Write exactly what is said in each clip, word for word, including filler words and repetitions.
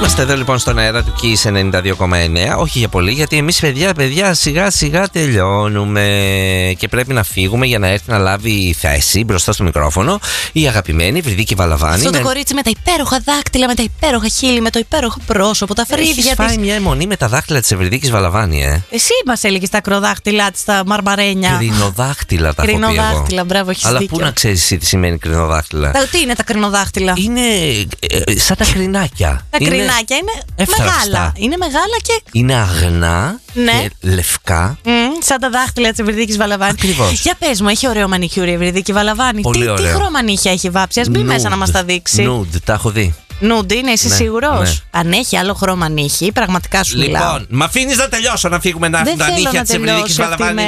Είμαστε εδώ λοιπόν στον αέρα του Kiss ενενήντα δύο κόμμα εννέα. Όχι για πολύ, γιατί εμείς παιδιά, παιδιά σιγά σιγά τελειώνουμε και πρέπει να φύγουμε για να έρθει να λάβει θέση μπροστά στο μικρόφωνο η αγαπημένη Βρυδίκη Βαλαβάνη. Αυτό το με... κορίτσι με τα υπέροχα δάκτυλα, με τα υπέροχα χείλη, με το υπέροχο πρόσωπο, τα φρύδια της. Έχεις φάει μια αιμονή με τα δάχτυλα της Ευρυδίκης Βαλαβάνη, ε. Εσύ μας έλεγες τα ακροδάχτυλά της, τα μαρμαρένια. Κρινοδάχτυλα τα έχω πει εγώ. Κρινοδάχτυλα, μπράβο, έχεις Αλλά δίκιο. πού να ξέρεις εσύ τι σημαίνει κρινοδάχτυλα? Τα, τι είναι τα κρινοδάχτυλα? Είναι ε, σαν τα κρινάκια. Τα είναι... κρινάκια είναι εύθραυστα. Μεγάλα. Είναι μεγάλα και. Είναι αγνά, ναι, και λευκά. Mm, σαν τα δάχτυλα της Ευρυδίκης Βαλαβάνη. Ακριβώς. Για πες μου, έχει ωραίο μανικιούρι η Ευρυδίκη Βαλαβάνη? Πολύ τι, ωραίο. τι χρώμα νύχια έχει βάψει? Ας μπει Nude. μέσα να μας τα δείξει. Nude, τα έχω δει. Νούντι, είναι, είσαι ναι, σίγουρος? Ναι. Αν έχει άλλο χρώμα νύχι, πραγματικά σου λοιπόν, μιλάω. Λοιπόν, μ' αφήνεις να τελειώσω, να φύγουμε να έρθουν τα νύχια της Ευρυδίκης Βαλαβάνη?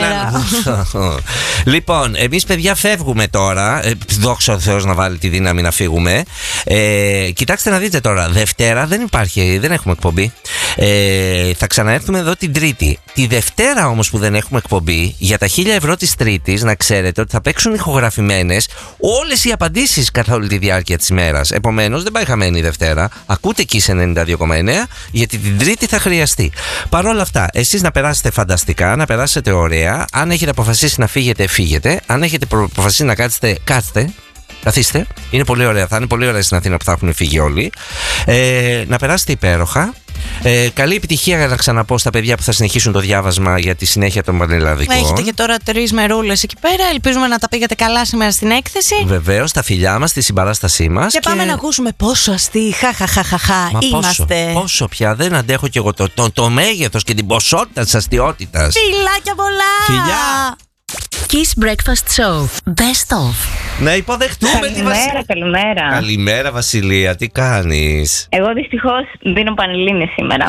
Λοιπόν, εμείς παιδιά φεύγουμε τώρα. Ε, δόξα ο Θεός να βάλει τη δύναμη να φύγουμε. Ε, κοιτάξτε να δείτε τώρα. Δευτέρα δεν υπάρχει, δεν έχουμε εκπομπή. Ε, θα ξαναέρθουμε εδώ την Τρίτη. Τη Δευτέρα όμως που δεν έχουμε εκπομπή, για τα χίλια ευρώ της Τρίτης, να ξέρετε ότι θα παίξουν ηχογραφημένες όλες οι απαντήσεις καθ' όλη τη διάρκεια της ημέρας. Επομένως δεν πάει χαμένη η Δευτέρα. Ακούτε Kiss ενενήντα δύο κόμμα εννέα, γιατί την Τρίτη θα χρειαστεί. Παρ' όλα αυτά, εσείς να περάσετε φανταστικά, να περάσετε ωραία. Αν έχετε αποφασίσει να φύγετε, φύγετε. Αν έχετε αποφασίσει να κάτσετε, κάτσετε. Καθίστε. Είναι πολύ ωραία. Θα είναι πολύ ωραία στην Αθήνα που θα έχουν φύγει όλοι. Ε, να περάσετε υπέροχα. Ε, καλή επιτυχία να ξαναπώ στα παιδιά που θα συνεχίσουν το διάβασμα για τη συνέχεια των πανελλαδικών. Έχετε και τώρα τρεις μερούλες εκεί πέρα. Ελπίζουμε να τα πήγατε καλά σήμερα στην έκθεση. Βεβαίως, τα φιλιά μας, τη συμπαράστασή μας. Και, και πάμε να ακούσουμε πόσο αστεί. Χαχαχαχαχα. Είμαστε. Πόσο, πόσο πια δεν αντέχω κι εγώ το, το, το μέγεθος και την ποσότητα της αστιότητας. Φιλάκια πολλά. Φιλιά. Kiss Breakfast Show. Best of. Να υποδεχτούμε καλημέρα, τη Βασιλεία. Καλημέρα. Καλημέρα, Βασιλεία, τι κάνεις? Εγώ δυστυχώς δίνω πανελλήνιες σήμερα.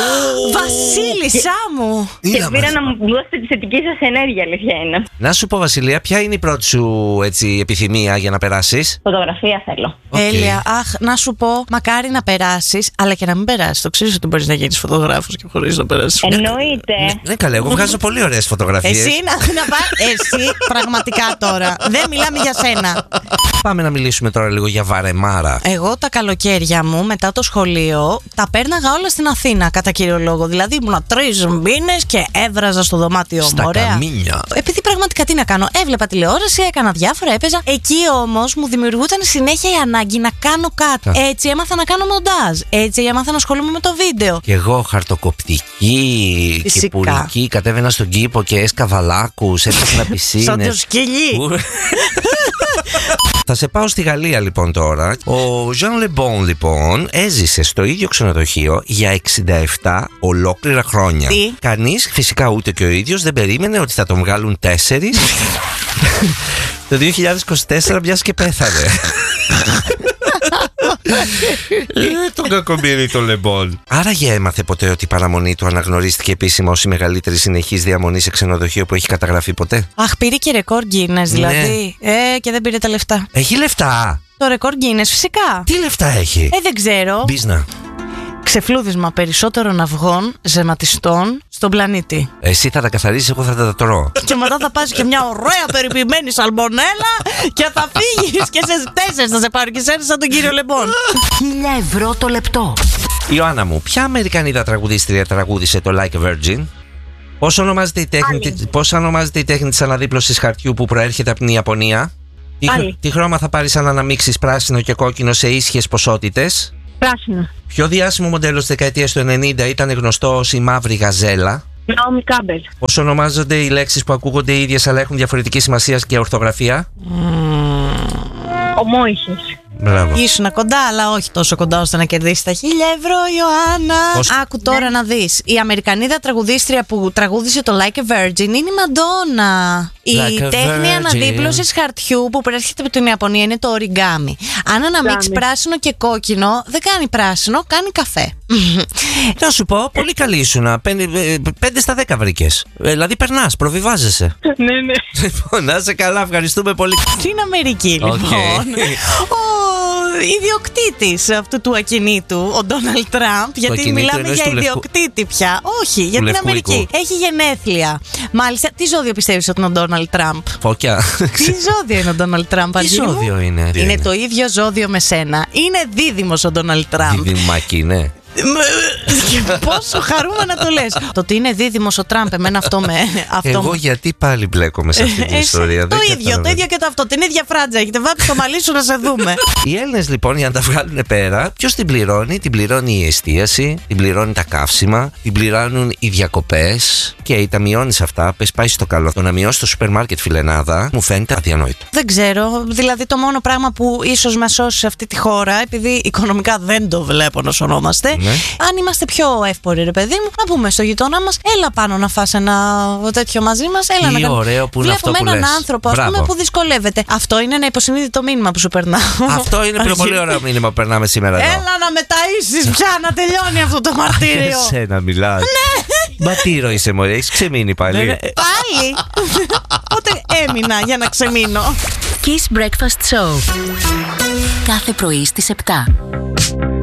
Βασίλισσά μου. Και πήρα να μου δώσετε τη θετική σας ενέργεια, αλήθεια είναι. Να σου πω, Βασιλεία, ποια είναι η πρώτη σου έτσι, επιθυμία για να περάσεις? Φωτογραφία θέλω. Okay. Τέλεια. Αχ, να σου πω, μακάρι να περάσεις, αλλά και να μην περάσεις. Το ξέρεις ότι μπορείς να γίνεις φωτογράφος και χωρίς να περάσεις. Εννοείται. Ναι, ναι, καλά, εγώ βγάζω πολύ ωραίες φωτογραφίες. Εσύ να, να πας, εσύ πραγματικά τώρα. Δεν μιλάμε για σένα. Πάμε να μιλήσουμε τώρα λίγο για βαρεμάρα. Εγώ τα καλοκαίρια μου μετά το σχολείο τα πέρναγα όλα στην Αθήνα, κατά κύριο λόγο. Δηλαδή ήμουνα τρεις μήνες και έβραζα στο δωμάτιο μου. Στα ωραία. καμίνια. Επειδή πραγματικά τι να κάνω, έβλεπα τηλεόραση, έκανα διάφορα, έπαιζα. Εκεί όμως μου δημιουργούταν συνέχεια η ανάγκη να κάνω κάτι. Α. Έτσι έμαθα να κάνω μοντάζ. Έτσι έμαθα να ασχολούμαι με το βίντεο. Και εγώ χαρτοκοπτική Φυσικά. Και πουλική, κατέβαινα στον κήπο και έσκαβα λάκους, έπαιρνα πισίνες. Σαν το σκυλί. Θα σε πάω στη Γαλλία λοιπόν τώρα. Ο Jean Lebon λοιπόν έζησε στο ίδιο ξενοδοχείο για εξήντα επτά ολόκληρα χρόνια. Τι? Κανείς, φυσικά ούτε και ο ίδιος, δεν περίμενε ότι θα τον βγάλουν τέσσερις το δύο χιλιάδες είκοσι τέσσερα, μιας και πέθανε. Ε, τον κακομοίρη τον Λεμπόν. Άραγε έμαθε ποτέ ότι η παραμονή του αναγνωρίστηκε επίσημα ως η μεγαλύτερη συνεχής διαμονή σε ξενοδοχείο που έχει καταγραφεί ποτέ? Αχ, πήρε και ρεκόρ Guinness δηλαδή. Ναι. Ε, και δεν πήρε τα λεφτά. Έχει λεφτά. Το ρεκόρ Guinness, φυσικά. Τι λεφτά έχει? Ε, δεν ξέρω. Μπίζνα. Ξεφλούδισμα περισσότερων αυγών ζεματιστών στον πλανήτη. Εσύ θα τα καθαρίσεις, εγώ θα τα τρώω. Και μετά θα πας και μια ωραία περιποιημένη σαλμονέλα και θα φύγεις και σε τέσσερις θα σε πάρει και σένα σαν τον κύριο Λεμπόν. Χίλια ευρώ το λεπτό. Ιωάννα μου, ποια Αμερικανίδα τραγουδίστρια τραγούδισε το Like a Virgin? Πώς ονομάζεται η τέχνη, πώς ονομάζεται η τέχνη της αναδίπλωσης χαρτιού που προέρχεται από την Ιαπωνία? Τι, τι χρώμα θα πάρεις αν αναμίξεις πράσινο και κόκκινο σε ίσχυες ποσότητες? Πράσινο. Ποιο διάσημο μοντέλο της δεκαετίας του ενενήντα ήταν γνωστό ως η μαύρη γαζέλα? Ναόμι Κάμπελ. Πώς ονομάζονται οι λέξεις που ακούγονται οι ίδιες αλλά έχουν διαφορετική σημασία και ορθογραφία? Mm. Ομόηχες. Μπράβο. Ήσουνα κοντά, αλλά όχι τόσο κοντά ώστε να κερδίσει τα χίλια ευρώ, Ιωάννα. Πώς? Άκου τώρα ναι. να δεις. Η Αμερικανίδα τραγουδίστρια που τραγούδισε το Like a Virgin είναι η Μαντόνα. Like η τέχνη αναδίπλωσης χαρτιού που προέρχεται από την Ιαπωνία είναι το οριγκάμι. Αν αναμίξει πράσινο και κόκκινο, δεν κάνει πράσινο, κάνει καφέ. Να σου πω, πολύ καλή ήσουνα. Πέντε στα δέκα βρήκες. Δηλαδή περνάς, προβιβάζεσαι. Ναι, ναι. Λοιπόν, να είσαι καλά, ευχαριστούμε πολύ. Στην Αμερική, λοιπόν. Ο ιδιοκτήτης αυτού του ακινήτου, ο Ντόναλντ Τραμπ, γιατί μιλάμε για ιδιοκτήτη πια. Όχι, για την Αμερική. Έχει γενέθλια. Μάλιστα, τι ζώδιο πιστεύεις ότι είναι ο Ντόναλντ Τραμπ? Φώκια. Τι ζώδιο είναι ο Ντόναλντ Τραμπ? Τι ζώδιο είναι? Είναι το ίδιο ζώδιο με σένα. Είναι δίδυμος ο Ντόναλντ Τραμπ. Δίδυμάκι, ναι. Πόσο χαρούμενα το λες. Το ότι είναι δίδυμος ο Τραμπ, εμένα αυτό με. Αυτό Εγώ γιατί πάλι μπλέκομαι σε αυτή την ιστορία. Το ίδιο, το ίδιο και το αυτό. Την ίδια φράτζα. Έχετε βάψει το μαλλί σου να σε δούμε. Οι Έλληνες λοιπόν για να τα βγάλουν πέρα, ποιος την πληρώνει? Την πληρώνει η εστίαση, την πληρώνει τα καύσιμα, την πληρώνουν οι διακοπές. Και τα μειώνεις αυτά, πες πάει στο καλό. Το να μειώσει το σούπερ μάρκετ, φιλενάδα, μου φαίνεται αδιανόητο. Δεν ξέρω. Δηλαδή το μόνο πράγμα που ίσως μας σώσει σε αυτή τη χώρα, επειδή οικονομικά δεν το βλέπω να σωνόμαστε, ναι. Αν είμαστε πιο εύποροι, ρε παιδί μου, να πούμε στο γειτόνα μας, έλα πάνω να φας ένα τέτοιο μαζί μας. Έλα Τι να ωραίο που είναι αυτό που έναν λες. άνθρωπο, ας πούμε, που δυσκολεύεται. Αυτό είναι ένα υποσυνείδητο μήνυμα που σου περνάω. Αυτό είναι πιο πολύ ωραίο μήνυμα που περνάμε σήμερα εδώ. Έλα να με ταΐσεις πια, να τελειώνει αυτό το μαρτύριο. Εσένα μιλάς. Ναι. Μπατήρο είσαι μωρέ, έχεις ξεμείνει πάλι. Πάλι. Πότε έμεινα για να ξεμείνω. Kiss Breakfast Show. Κάθε πρωί στις επτά.